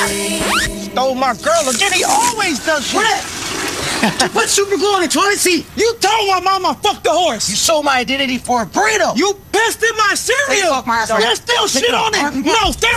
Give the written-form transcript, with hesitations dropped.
Stole my girl again. He always does What shit. You put super glue on the toilet seat. You told my mama fuck the horse. You sold my identity for a burrito. You pissed in my cereal. Take off my ass. There's still shit on it. No, stay